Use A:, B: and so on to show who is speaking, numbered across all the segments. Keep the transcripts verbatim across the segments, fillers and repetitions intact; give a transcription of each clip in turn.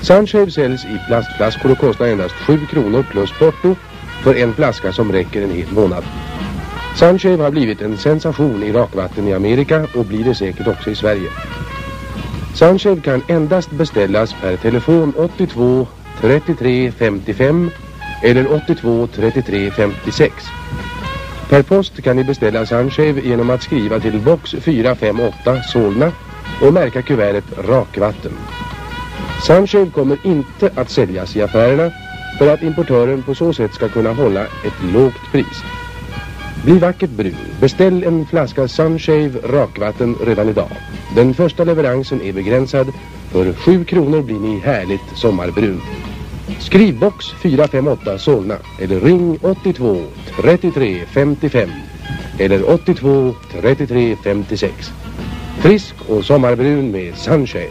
A: Sunshave säljs i plastflaskor och kostar endast sju kronor plus porto för en flaska som räcker en hel månad. Sunshave har blivit en sensation i rakvatten i Amerika och blir det säkert också i Sverige. Sunshave kan endast beställas per telefon åttiotvå trettiotre femtiofem eller åttiotvå trettiotre femtiosex. Per post kan ni beställa Sunshave genom att skriva till box fyra fem åtta Solna och märka kuvertet rakvatten. Sunshave kommer inte att säljas i affärerna för att importören på så sätt ska kunna hålla ett lågt pris. Bli vackert brun. Beställ en flaska Sunshave rakvatten redan idag. Den första leveransen är begränsad. För sju kronor blir ni härligt sommarbrun. Skriv box fyra fem åtta Solna eller ring åttiotvå trettiotre femtiofem eller åttiotvå trettiotre femtiosex. Frisk och sommarbrun med Sunshave.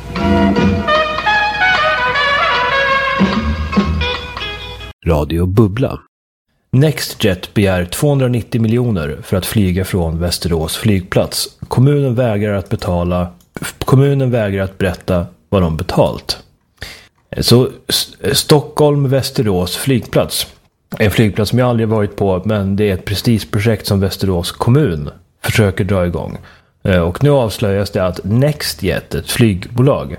B: Radio Bubbla. Nextjet begär tvåhundranittio miljoner för att flyga från Västerås flygplats. Kommunen vägrar att betala. Kommunen vägrar att berätta vad de betalt. Så Stockholm Västerås flygplats. En flygplats som jag aldrig varit på, men det är ett prestigeprojekt som Västerås kommun försöker dra igång. Och nu avslöjas det att Nextjet, ett flygbolag,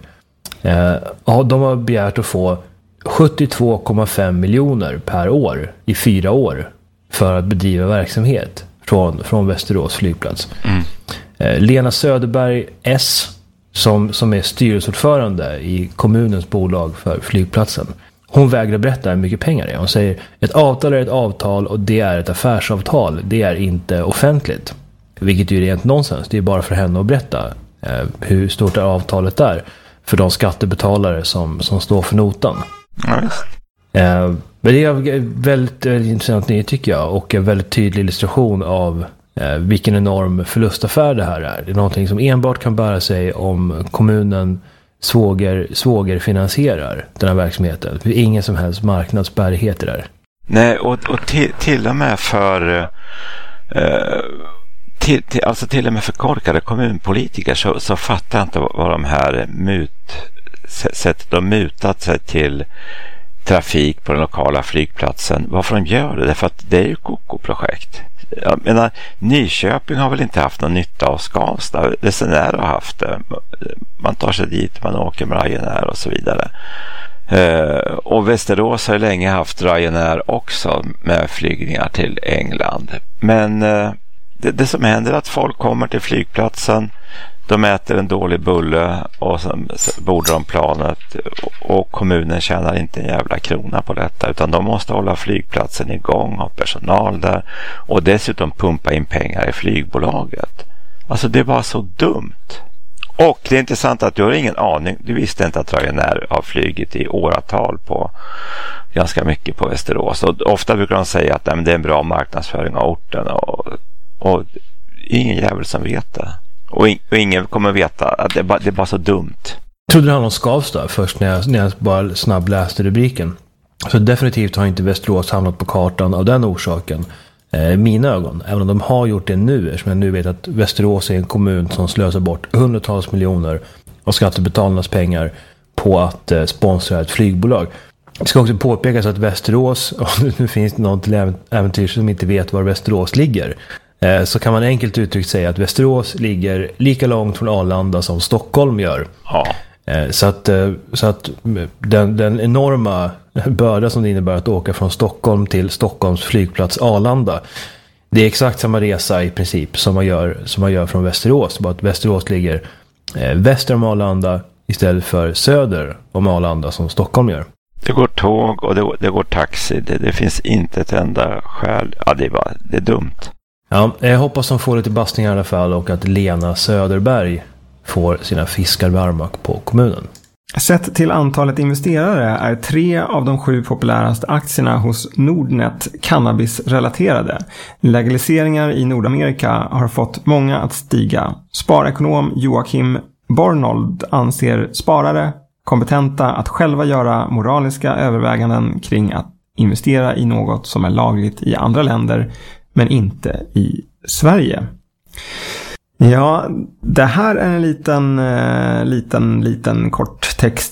B: de har begärt att få sjuttiotvå komma fem miljoner per år i fyra år för att bedriva verksamhet från, från Västerås flygplats. Mm. Lena Söderberg S som, som är styrelseordförande i kommunens bolag för flygplatsen. Hon vägrar berätta hur mycket pengar det är. Hon säger ett avtal är ett avtal och det är ett affärsavtal. Det är inte offentligt. Vilket ju är rent nonsens. Det är bara för henne att berätta eh, hur stort är avtalet är för de skattebetalare som, som står för notan. Mm. Eh, men det är väldigt, väldigt intressant nyhet tycker jag, och en väldigt tydlig illustration av eh, vilken enorm förlustaffär det här är. Det är någonting som enbart kan bära sig om kommunen svåger, svåger finansierar den här verksamheten. Det är ingen som helst marknadsbärighet i det där.
C: Nej, och, och till, till och med för eh, till, till, alltså till och med för korkade kommunpolitiker så, så fattar jag inte vad de här mut sättet de mutat sig till trafik på den lokala flygplatsen, varför de gör det, därför att det är ju Koko-projekt. Jag menar, Nyköping har väl inte haft någon nytta av Skavsta. Resenärer har haft det. Man tar sig dit, man åker med Ryanair och så vidare. Uh, och Västerås har länge haft Ryanair också med flygningar till England. Men uh, det, det som händer är att folk kommer till flygplatsen, de äter en dålig bulle och sen bordar de planet och kommunen tjänar inte en jävla krona på detta, utan de måste hålla flygplatsen igång, ha personal där och dessutom pumpa in pengar i flygbolaget. Alltså det var så dumt. Och det är intressant att du har ingen aning, du visste inte att Ryanair har flygit i åratal på ganska mycket på Västerås, och ofta brukar de säga att nej, men det är en bra marknadsföring av orten och, och ingen jävel som vet det. Och, in, och ingen kommer veta att det, ba, det är bara så dumt.
B: Jag trodde det handlade om Skavsta först när jag, när jag bara snabbt läste rubriken. Så definitivt har inte Västerås hamnat på kartan av den orsaken. Eh, mina ögon. Även om de har gjort det nu. Eftersom jag nu vet att Västerås är en kommun som slösar bort hundratals miljoner av skattebetalarnas pengar på att eh, sponsra ett flygbolag. Det ska också påpekas att Västerås, och nu finns det något äventyr som inte vet var Västerås ligger. Så kan man enkelt uttryckt säga att Västerås ligger lika långt från Arlanda som Stockholm gör. Ja. Så att, så att den, den enorma börda som det innebär att åka från Stockholm till Stockholms flygplats Arlanda, det är exakt samma resa i princip som man gör, som man gör från Västerås. Bara att Västerås ligger väster om Arlanda istället för söder om Arlanda som Stockholm gör.
C: Det går tåg och det, det går taxi. Det, det finns inte ett enda skäl. Ja, det är, bara, det är dumt.
B: Ja, jag hoppas de får lite bastning i alla fall och att Lena Söderberg får sina fiskar varma på kommunen.
D: Sett till antalet investerare är tre av de sju populäraste aktierna hos Nordnet cannabisrelaterade. Legaliseringar i Nordamerika har fått många att stiga. Sparekonom Joakim Bornold anser sparare kompetenta att själva göra moraliska överväganden kring att investera i något som är lagligt i andra länder men inte i Sverige. Ja, det här är en liten, liten, liten kort text